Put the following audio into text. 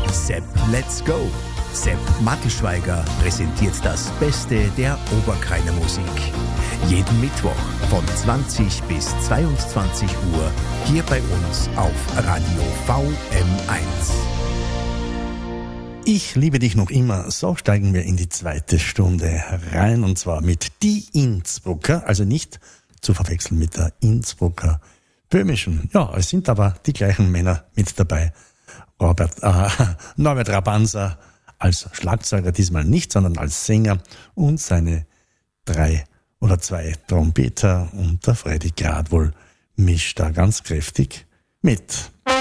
Sepp, let's go! Sepp Matteschweiger präsentiert das Beste der Oberkreiner Musik. Jeden Mittwoch von 20 bis 22 Uhr hier bei uns auf Radio VM1. Ich liebe dich noch immer. So steigen wir in die zweite Stunde rein, und zwar mit Die Innsbrucker, also nicht zu verwechseln mit der Innsbrucker Böhmischen. Ja, es sind aber die gleichen Männer mit dabei. Norbert Rabanza als Schlagzeuger diesmal nicht, sondern als Sänger und seine 3 oder 2 Trompeter, und der Freddy Gradwohl mischt da ganz kräftig mit.